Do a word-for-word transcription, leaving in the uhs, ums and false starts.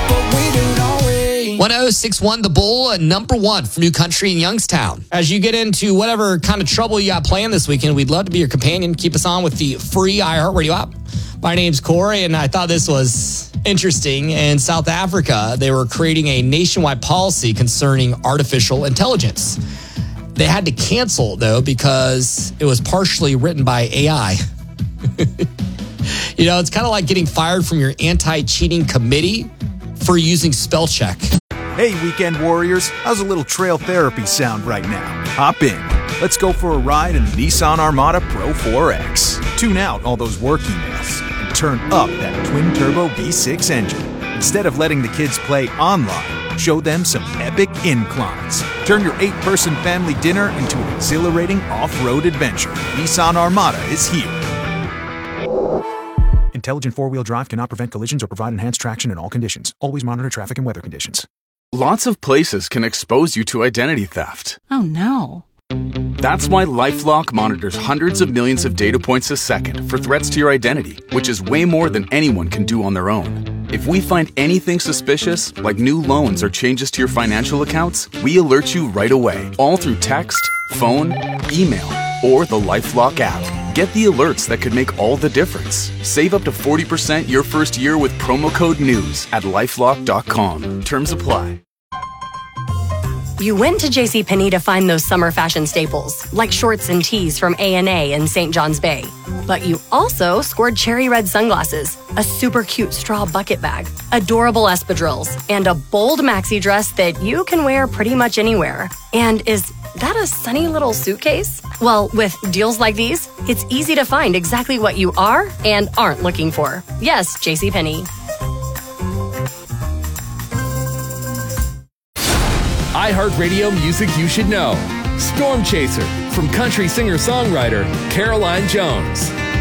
but we do, don't we? one oh six point one The Bull, uh, number one for New Country in Youngstown. As you get into whatever kind of trouble you got planned this weekend, we'd love to be your companion. Keep us on with the free iHeartRadio app. My name's Corey, and I thought this was interesting. In South Africa, they were creating a nationwide policy concerning artificial intelligence. They had to cancel, though, because it was partially written by A I. You know, it's kind of like getting fired from your anti-cheating committee for using spell check. Hey, weekend warriors, how's a little trail therapy sound right now? Hop in. Let's go for a ride in the Nissan Armada Pro four X. Tune out all those work emails and turn up that twin-turbo V six engine. Instead of letting the kids play online, show them some epic inclines. Turn your eight-person family dinner into an exhilarating off-road adventure. Nissan Armada is here. Intelligent four-wheel drive cannot prevent collisions or provide enhanced traction in all conditions. Always monitor traffic and weather conditions. Lots of places can expose you to identity theft. Oh, no. That's why LifeLock monitors hundreds of millions of data points a second for threats to your identity, which is way more than anyone can do on their own. If we find anything suspicious, like new loans or changes to your financial accounts, we alert you right away, all through text, phone, email, or the LifeLock app. Get the alerts that could make all the difference. Save up to forty percent your first year with promo code NEWS at lifelock dot com. Terms apply. You went to JCPenney to find those summer fashion staples, like shorts and tees from A and A in Saint John's Bay. But you also scored cherry red sunglasses, a super cute straw bucket bag, adorable espadrilles, and a bold maxi dress that you can wear pretty much anywhere. And is that a sunny little suitcase? Well, with deals like these, it's easy to find exactly what you are and aren't looking for. Yes, JCPenney. iHeartRadio Music You Should Know. Storm Chaser from country singer-songwriter Caroline Jones.